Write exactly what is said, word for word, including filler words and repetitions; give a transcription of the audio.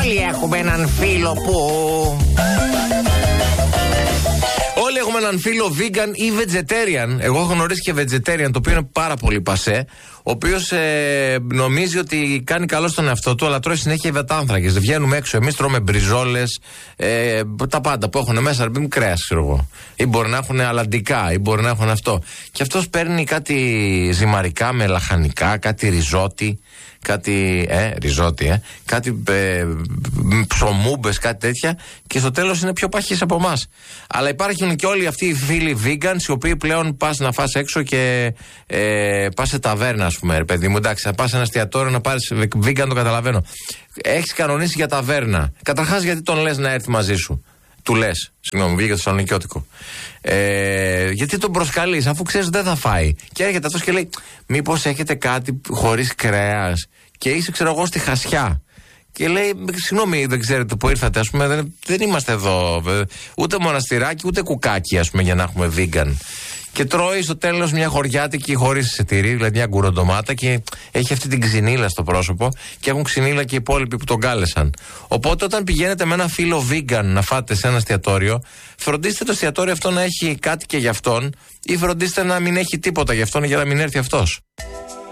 Όλοι έχουμε έναν φίλο που... Όλοι έχουμε έναν φίλο vegan ή vegetarian. Εγώ έχω γνωρίσει και vegetarian, το οποίο είναι πάρα πολύ πασέ. Ο οποίος ε, νομίζει ότι κάνει καλό στον εαυτό του, αλλά τρώει συνέχεια υδατάνθρακες. Βγαίνουμε έξω, εμείς τρώμε μπριζόλες, ε, τα πάντα που έχουν μέσα, μην κρέας, ξέρω εγώ. Ή μπορεί να έχουν αλαντικά, ή μπορεί να έχουν αυτό. Και αυτός παίρνει κάτι ζυμαρικά με λαχανικά, κάτι ριζότι. Κάτι, ε, ριζότι, ε, κάτι ε, ψωμούμπες, κάτι τέτοια, και στο τέλος είναι πιο παχύς από εμάς. Αλλά υπάρχουν και όλοι αυτοί οι φίλοι vegans, οι οποίοι πλέον πας να φας έξω και ε, πας σε ταβέρνα, ας πούμε, ρε παιδί μου. Εντάξει, θα πας σε ένα εστιατόριο να πάρεις vegan, το καταλαβαίνω. Έχεις κανονίσει για ταβέρνα. Καταρχάς, γιατί τον λες να έρθει μαζί σου? Του λες, συγγνώμη, βγήκε το Θεσσαλονικιώτικο. Ε, γιατί τον προσκαλείς, αφού ξέρεις δεν θα φάει? Και έρχεται αυτός και λέει, μήπως έχετε κάτι χωρίς κρέας? Και είσαι, ξέρω εγώ, στη Χασιά. Και λέει, συγγνώμη, δεν ξέρετε που ήρθατε, ας πούμε, δεν, δεν είμαστε εδώ. Ούτε μοναστηράκι, ούτε κουκάκι, ας πούμε, για να έχουμε vegan. Και τρώει στο τέλος μια χωριάτικη χωρίς τυρί, δηλαδή μια γκουροντομάτα, και έχει αυτή την ξυνήλα στο πρόσωπο, και έχουν ξυνήλα και οι υπόλοιποι που τον κάλεσαν. Οπότε όταν πηγαίνετε με ένα φίλο vegan να φάτε σε ένα εστιατόριο, φροντίστε το εστιατόριο αυτό να έχει κάτι και για αυτόν, ή φροντίστε να μην έχει τίποτα για αυτόν για να μην έρθει αυτός.